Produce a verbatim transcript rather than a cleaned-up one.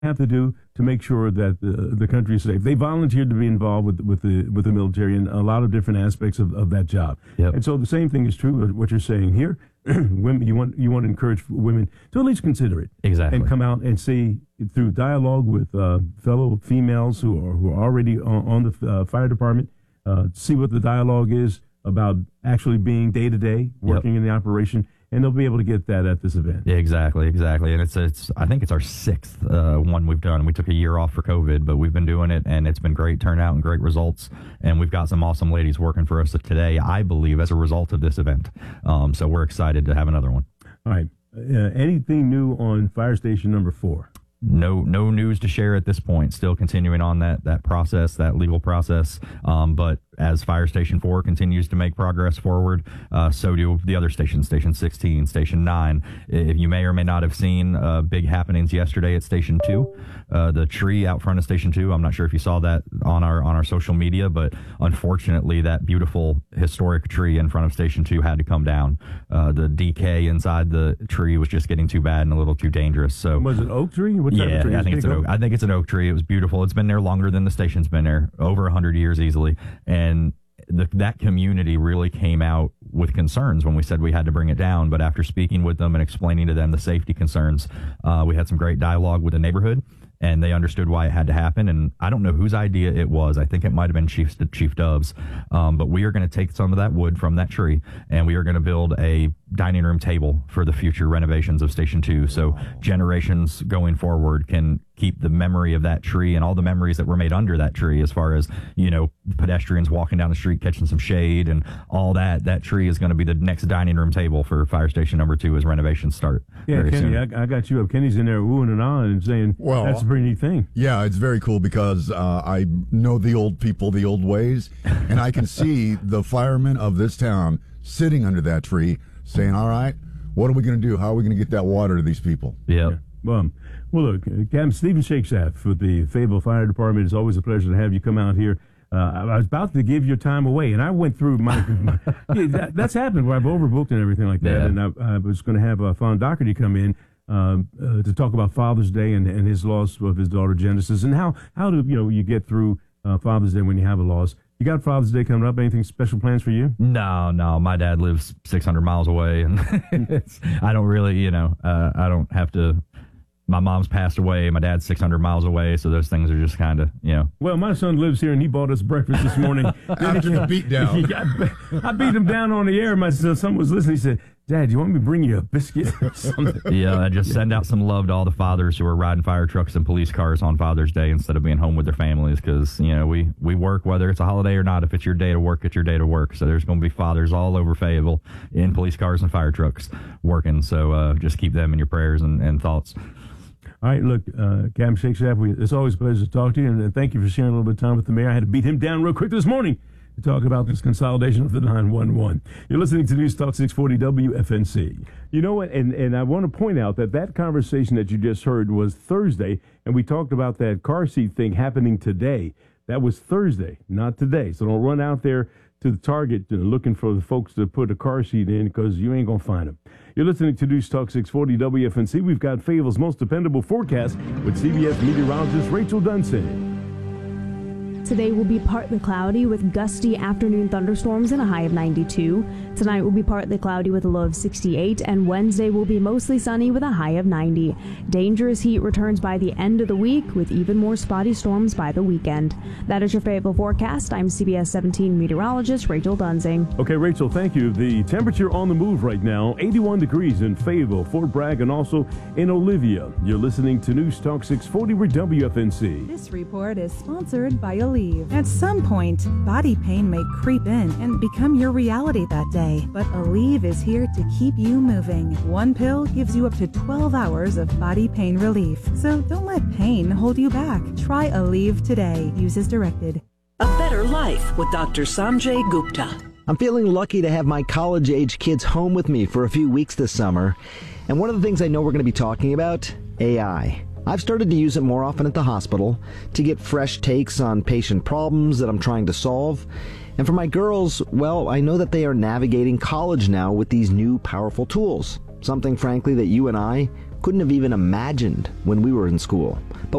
have to do to make sure that the, the country is safe. They volunteered to be involved with with the with the military in a lot of different aspects of, of that job. Yep. And so the same thing is true of what you're saying here. Women, you want you want to encourage women to at least consider it, exactly, and come out and see through dialogue with uh, fellow females who are who are already on, on the uh, fire department. Uh, see what the dialogue is about actually being day to day working yep. in the operation. And they'll be able to get that at this event. Yeah, exactly, exactly. And it's, it's I think it's our sixth uh, one we've done. We took a year off for COVID, but we've been doing it, and it's been great turnout and great results. And we've got some awesome ladies working for us today, I believe, as a result of this event. Um, so we're excited to have another one. All right. Uh, anything new on fire station number four? No, no news to share at this point. Still continuing on that that process, that legal process. Um, but as Fire Station four continues to make progress forward, uh, so do the other stations, Station sixteen, Station nine. If you may or may not have seen uh, big happenings yesterday at Station two, uh, the tree out front of Station two. I'm not sure if you saw that on our on our social media, but unfortunately, that beautiful historic tree in front of Station two had to come down. Uh, the decay inside the tree was just getting too bad and a little too dangerous. So was it oak tree? What type yeah, of tree? I think it's an oak, I think it's an oak tree. It was beautiful. It's been there longer than the station's been there, over a hundred years easily. And the, that community really came out with concerns when we said we had to bring it down. But after speaking with them and explaining to them the safety concerns, uh, we had some great dialogue with the neighborhood, and they understood why it had to happen. And I don't know whose idea it was. I think it might have been Chief, Chief Dove's. Um, but we are going to take some of that wood from that tree, and we are going to build a dining room table for the future renovations of Station two. So generations going forward can keep the memory of that tree and all the memories that were made under that tree, as far as, you know, pedestrians walking down the street, catching some shade and all that. That tree is going to be the next dining room table for Fire Station number two as renovations start. Yeah, Kenny, I, I got you up. Kenny's in there wooing and on and saying, well, that's a pretty neat thing. Yeah, it's very cool because uh, I know the old people, the old ways, and I can see the firemen of this town sitting under that tree saying, all right, what are we going to do? How are we going to get that water to these people? Yep. Yeah. Well, well, look, Captain Stephen Shakespeare with the Fayetteville Fire Department. It's always a pleasure to have you come out here. Uh, I was about to give your time away, and I went through my. my yeah, that, that's happened where I've overbooked and everything like that. Yeah. And I, I was going to have uh, Fawn Doherty come in um, uh, to talk about Father's Day and, and his loss of his daughter Genesis, and how how do you know you get through uh, Father's Day when you have a loss. You got Father's Day coming up. Anything special plans for you? No, no. My dad lives six hundred miles away, and it's, I don't really, you know, uh, I don't have to. My mom's passed away. My dad's six hundred miles away, so those things are just kind of, you know. Well, my son lives here, and he bought us breakfast this morning. After the beat down. I beat him down on the air. My son was listening. He said, Dad, do you want me to bring you a biscuit or something? Yeah, I just send out some love to all the fathers who are riding fire trucks and police cars on Father's Day instead of being home with their families, because, you know, we, we work whether it's a holiday or not. If it's your day to work, it's your day to work. So there's going to be fathers all over Fayetteville in police cars and fire trucks working. So uh, just keep them in your prayers and, and thoughts. All right, look, uh, Captain Shakespeare, it's always a pleasure to talk to you, and thank you for sharing a little bit of time with the mayor. I had to beat him down real quick this morning to talk about this consolidation of the nine one one. You're listening to News Talk six forty W F N C. You know what, and, and I want to point out that that conversation that you just heard was Thursday, and we talked about that car seat thing happening today. That was Thursday, not today. So don't run out there to the Target uh, looking for the folks to put a car seat in, because you ain't going to find them. You're listening to News Talk six forty W F N C. We've got Fayetteville's most dependable forecast with C B S meteorologist Rachel Dunson. Today will be partly cloudy with gusty afternoon thunderstorms and a high of ninety-two. Tonight will be partly cloudy with a low of sixty-eight, and Wednesday will be mostly sunny with a high of ninety. Dangerous heat returns by the end of the week, with even more spotty storms by the weekend. That is your Fayetteville forecast. I'm C B S seventeen meteorologist Rachel Dunzing. Okay, Rachel, thank you. The temperature on the move right now, eighty-one degrees in Fayetteville, Fort Bragg, and also in Olivia. You're listening to News Talk six forty with W F N C. This report is sponsored by Aleve. At some point, body pain may creep in and become your reality that day, but Aleve is here to keep you moving. One pill gives you up to twelve hours of body pain relief, so don't let pain hold you back. Try Aleve today. Use as directed. A better life with Doctor Sanjay Gupta. I'm feeling lucky to have my college-age kids home with me for a few weeks this summer, and one of the things I know we're going to be talking about, A I. I've started to use it more often at the hospital to get fresh takes on patient problems that I'm trying to solve. And for my girls, well, I know that they are navigating college now with these new powerful tools. Something, frankly, that you and I, couldn't have even imagined when we were in school. But